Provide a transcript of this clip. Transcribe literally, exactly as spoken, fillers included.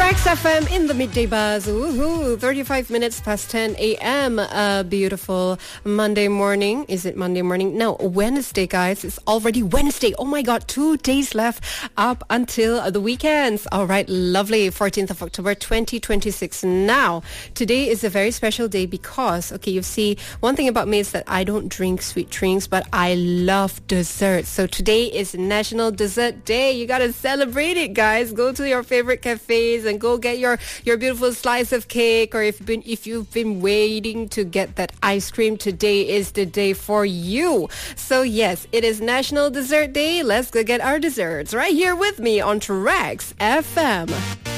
Trax F M in the midday buzz. Woohoo! thirty-five minutes past ten a.m. A beautiful Monday morning. Is it Monday morning? No, Wednesday, guys. It's already Wednesday. Oh my God, two days left up until the weekends. All right, lovely. fourteenth of October, twenty twenty-six. Now, today is a very special day because, okay, you see, one thing about me is that I don't drink sweet drinks, but I love desserts. So today is National Dessert Day. You gotta celebrate it, guys. Go to your favorite cafes and go get your, your beautiful slice of cake, or if, been, if you've been waiting to get that ice cream, today is the day for you. So yes, it is National Dessert Day. Let's go get our desserts right here with me on Trax F M.